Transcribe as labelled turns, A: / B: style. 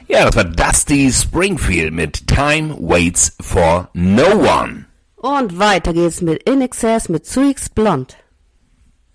A: Ja, das war Dusty Springfield mit Time Waits for No One.
B: Und weiter geht's mit In Excess mit Suix Blond.